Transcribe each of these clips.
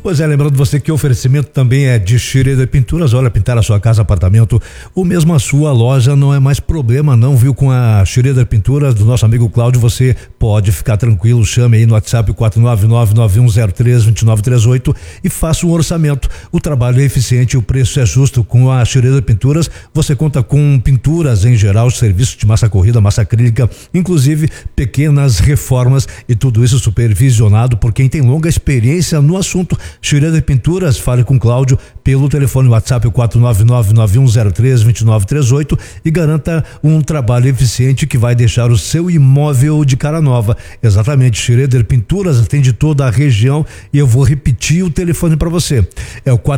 Pois é, lembrando você que o oferecimento também é de Schroeder Pinturas. Olha, pintar a sua casa, apartamento ou mesmo a sua loja não é mais problema não, viu? Com a Schroeder Pinturas do nosso amigo Cláudio, você pode ficar tranquilo. Chame aí no WhatsApp 49991032938 e faça um orçamento. O trabalho é eficiente e o preço é justo. Com a Schroeder Pinturas você conta com pinturas em geral, serviços de massa corrida, massa acrílica, inclusive pequenas reformas, e tudo isso supervisionado por quem tem longa experiência no assunto. Schroeder Pinturas, fale com Cláudio pelo telefone WhatsApp 49991032938 e garanta um trabalho eficiente que vai deixar o seu imóvel de cara nova. Exatamente, Schroeder Pinturas atende toda a região e eu vou repetir o telefone para você. É o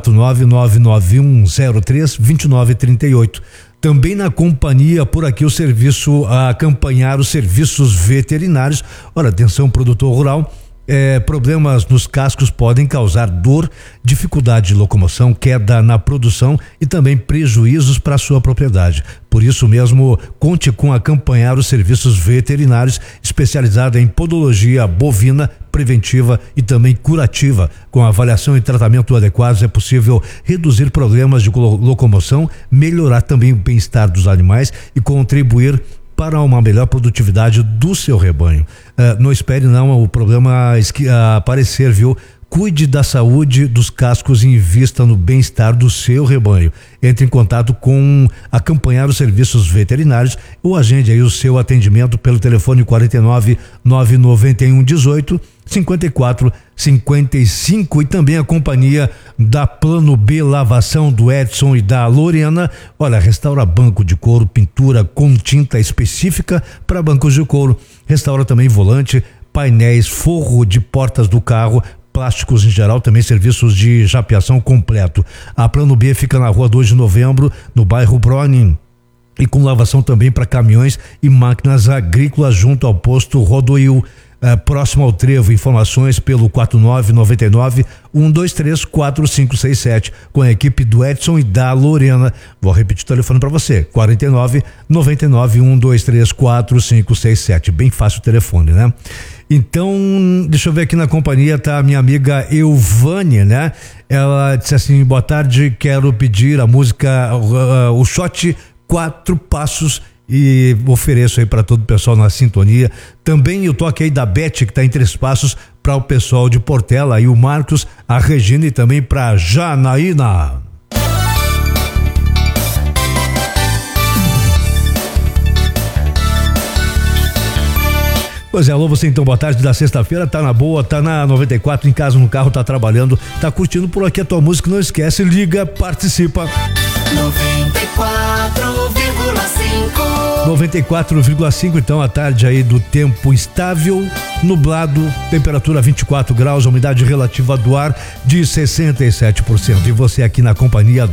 49991032938. Também na companhia por aqui o serviço a acompanhar os serviços veterinários. Olha, atenção, produtor rural. Problemas nos cascos podem causar dor, dificuldade de locomoção, queda na produção e também prejuízos para a sua propriedade. Por isso mesmo, conte com acompanhar os serviços veterinários, especializado em podologia bovina, preventiva e também curativa. Com avaliação e tratamento adequados é possível reduzir problemas de locomoção, melhorar também o bem-estar dos animais e contribuir para uma melhor produtividade do seu rebanho. Não espere não o problema aparecer, viu? Cuide da saúde dos cascos e invista no bem-estar do seu rebanho. Entre em contato com acompanhar os serviços veterinários ou agende aí o seu atendimento pelo telefone 49991185455 e também a companhia da Plano B Lavação do Edson e da Lorena. Olha, restaura banco de couro, pintura com tinta específica para bancos de couro. Restaura também volante, painéis, forro de portas do carro, plásticos em geral, também serviços de japeação completo. A Plano B fica na rua 2 de novembro, no bairro Bronin, e com lavação também para caminhões e máquinas agrícolas junto ao posto Rodoil, próximo ao Trevo. Informações pelo 4999-123-4567 com a equipe do Edson e da Lorena. Vou repetir o telefone para você: 4999-123-4567. Bem fácil o telefone, né? Então, deixa eu ver aqui na companhia, tá a minha amiga Euvânia, né? Ela disse assim: boa tarde, quero pedir a música o Shot 4 Passos e ofereço aí para todo o pessoal na sintonia. Também o toque aí da Beth, que tá em 3 Passos, para o pessoal de Portela, aí o Marcos, a Regina e também para Janaína. Pois é, alô, você então, boa tarde da sexta-feira, tá na boa, tá na 94, em casa, no carro, tá trabalhando, tá curtindo por aqui a tua música, não esquece, liga, participa. 94,5 então, a tarde aí do tempo estável, nublado, temperatura 24 graus, umidade relativa do ar de 67%. E você aqui na companhia